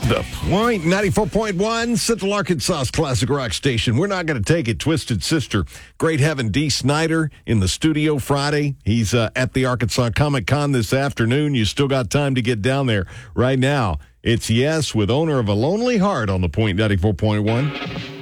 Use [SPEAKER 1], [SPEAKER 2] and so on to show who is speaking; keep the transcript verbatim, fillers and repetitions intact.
[SPEAKER 1] The Point, ninety-four point one, Central Arkansas's classic rock station. We're not going to take it. Twisted Sister, Great Heaven, Dee Snider in the studio Friday. He's uh, at the Arkansas Comic Con this afternoon. You still got time to get down there. Right now, it's Yes with Owner of a Lonely Heart on the Point ninety-four point one.